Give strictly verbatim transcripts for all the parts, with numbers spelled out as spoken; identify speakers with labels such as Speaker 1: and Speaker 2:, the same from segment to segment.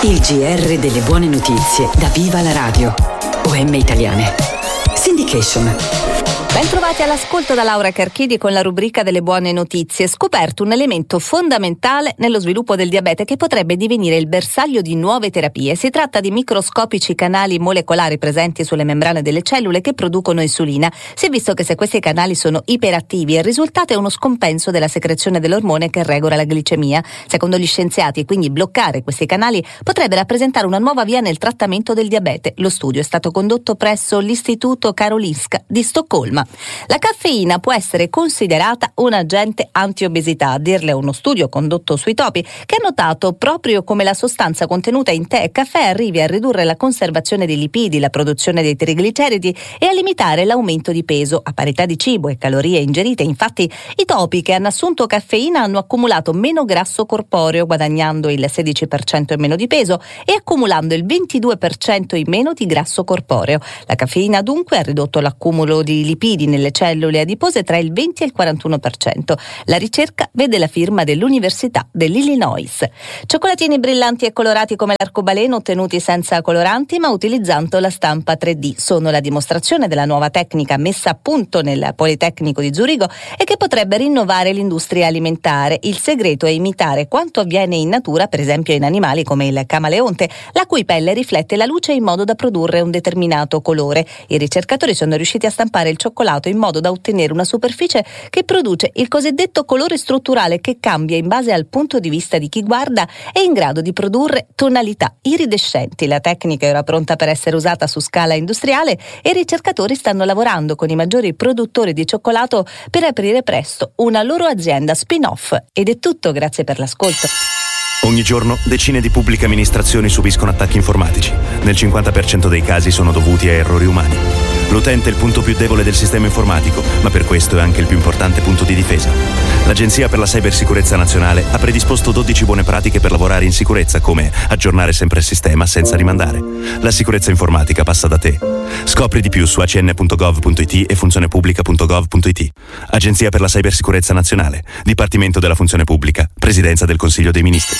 Speaker 1: Il G R delle buone notizie da Viva la Radio. O M Italiane. Syndication.
Speaker 2: Ben trovati all'ascolto da Laura Carchidi con la rubrica delle buone notizie. Scoperto un elemento fondamentale nello sviluppo del diabete che potrebbe divenire il bersaglio di nuove terapie. Si tratta di microscopici canali molecolari presenti sulle membrane delle cellule che producono insulina. Si è visto che se questi canali sono iperattivi, il risultato è uno scompenso della secrezione dell'ormone che regola la glicemia. Secondo gli scienziati, quindi, bloccare questi canali potrebbe rappresentare una nuova via nel trattamento del diabete. Lo studio è stato condotto presso l'Istituto Karolinska di Stoccolma. La caffeina può essere considerata un agente antiobesità, a dirle uno studio condotto sui topi che ha notato proprio come la sostanza contenuta in tè e caffè arrivi a ridurre la conservazione dei lipidi, la produzione dei trigliceridi e a limitare l'aumento di peso a parità di cibo e calorie ingerite. Infatti i topi che hanno assunto caffeina hanno accumulato meno grasso corporeo, guadagnando il sedici per cento in meno di peso e accumulando il ventidue per cento in meno di grasso corporeo. La caffeina dunque ha ridotto l'accumulo di lipidi nelle cellule adipose tra il venti e il quarantuno per cento. La ricerca vede la firma dell'Università dell'Illinois. Cioccolatini brillanti e colorati come l'arcobaleno, ottenuti senza coloranti ma utilizzando la stampa tre D. Sono la dimostrazione della nuova tecnica messa a punto nel Politecnico di Zurigo e che potrebbe rinnovare l'industria alimentare. Il segreto è imitare quanto avviene in natura, per esempio in animali come il camaleonte, la cui pelle riflette la luce in modo da produrre un determinato colore. I ricercatori sono riusciti a stampare il cioccolato in modo da ottenere una superficie che produce il cosiddetto colore strutturale che cambia in base al punto di vista di chi guarda e è in grado di produrre tonalità iridescenti. La tecnica era pronta per essere usata su scala industriale e i ricercatori stanno lavorando con i maggiori produttori di cioccolato per aprire presto una loro azienda spin-off. Ed è tutto, grazie per l'ascolto.
Speaker 3: Ogni giorno decine di pubbliche amministrazioni subiscono attacchi informatici. Nel cinquanta per cento dei casi sono dovuti a errori umani. L'utente è il punto più debole del sistema informatico, ma per questo è anche il più importante punto di difesa. L'Agenzia per la Cybersicurezza Nazionale ha predisposto dodici buone pratiche per lavorare in sicurezza, come aggiornare sempre il sistema senza rimandare. La sicurezza informatica passa da te. Scopri di più su a c n punto gov punto i t e funzionepubblica punto gov punto i t. Agenzia per la Cybersicurezza Nazionale, Dipartimento della Funzione Pubblica, Presidenza del Consiglio dei Ministri.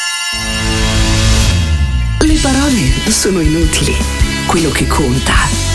Speaker 1: Le parole sono inutili. Quello che conta